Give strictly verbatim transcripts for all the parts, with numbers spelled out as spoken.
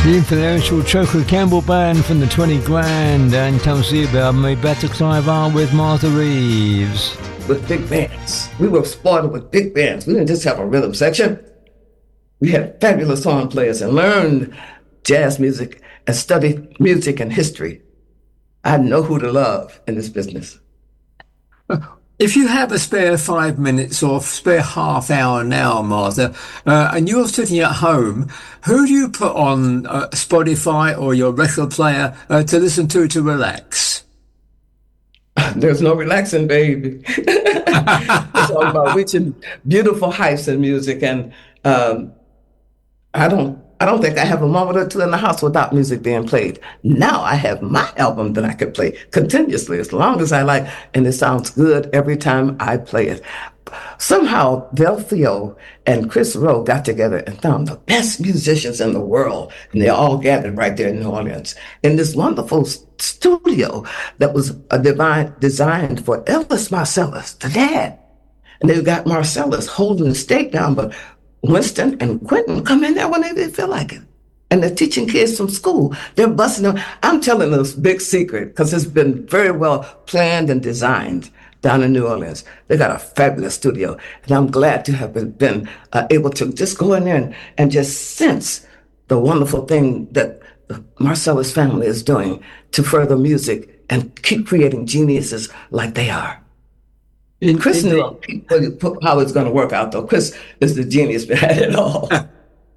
The influential Choker Campbell Band from the twenty grand and comes to you about Me Better Clive on with Martha Reeves. With big bands. We were spoiled with big bands. We didn't just have a rhythm section. We had fabulous horn players and learned jazz music and studied music and history. I know who to love in this business. If you have a spare five minutes or spare half hour now, Martha, uh, and you're sitting at home, who do you put on uh, Spotify or your record player uh, to listen to to relax? There's no relaxing, baby. It's all about reaching beautiful heights in music, and um, I don't. I don't think I have a moment or two in the house without music being played. Now I have my album that I can play continuously as long as I like, and it sounds good every time I play it. Somehow, Del Theo and Chris Rowe got together and found the best musicians in the world, and they all gathered right there in New Orleans in this wonderful studio that was a divine, designed for Elvis Marsalis, the dad. And they've got Marsalis holding the stake down, but Winston and Quentin come in there whenever they feel like it. And they're teaching kids from school. They're busting them. I'm telling this big secret because it's been very well planned and designed down in New Orleans. They got a fabulous studio. And I'm glad to have been, been uh, able to just go in there and, and just sense the wonderful thing that the Marsalis family is doing to further music and keep creating geniuses like they are. And Chris knew how it's going to work out, though. Chris is the genius behind it all. uh,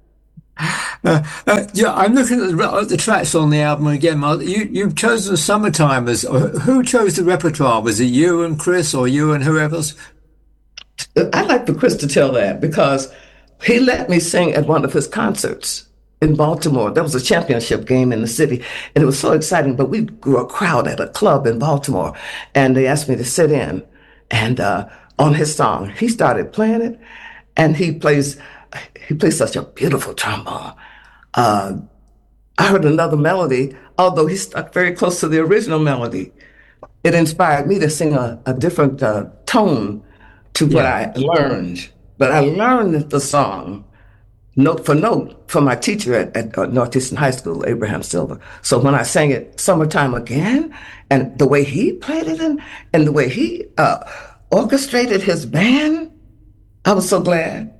uh, yeah, I'm looking at the, at the tracks on the album again, Mark. You, you've chosen Summertime as... Who chose the repertoire? Was it you and Chris or you and whoever else? I'd like for Chris to tell that because he let me sing at one of his concerts in Baltimore. There was a championship game in the city, and it was so exciting. But we grew a crowd at a club in Baltimore, and they asked me to sit in. And uh, on his song, he started playing it, and he plays he plays such a beautiful trombone. Uh, I heard another melody, although he stuck very close to the original melody. It inspired me to sing a, a different uh, tone to what yeah. I learned. But I learned the song note for note from my teacher at, at uh, Northeastern High School, Abraham Silver. So when I sang it Summertime again, and the way he played it and, and the way he uh, orchestrated his band, I was so glad.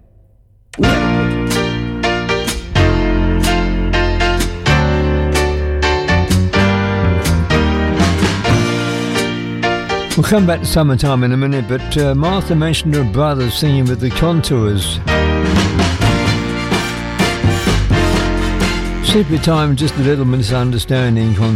We'll come back to Summertime in a minute, but uh, Martha mentioned her brother singing with the Contours. Sleepy Time, just a little misunderstanding.